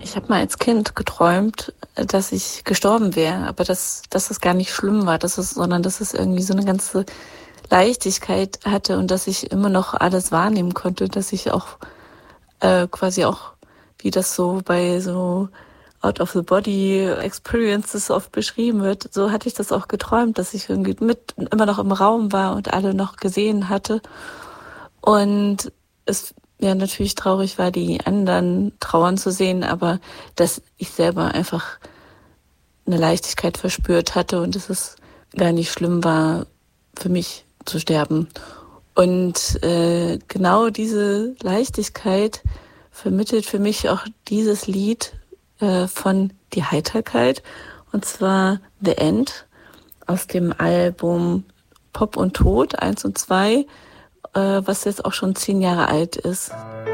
Ich habe mal als Kind geträumt, dass ich gestorben wäre, aber dass es gar nicht schlimm war, sondern dass es irgendwie so eine ganze Leichtigkeit hatte und dass ich immer noch alles wahrnehmen konnte, dass ich auch quasi auch, wie das so bei so Out-of-the-Body-Experiences oft beschrieben wird, so hatte ich das auch geträumt, dass ich irgendwie mit immer noch im Raum war und alle noch gesehen hatte. Und es ja natürlich traurig war, die anderen trauern zu sehen, aber dass ich selber einfach eine Leichtigkeit verspürt hatte und dass es gar nicht schlimm war, für mich zu sterben. Und genau diese Leichtigkeit vermittelt für mich auch dieses Lied von Die Heiterkeit, und zwar The End aus dem Album Pop und Tod 1 und 2, was jetzt auch schon 10 Jahre alt ist.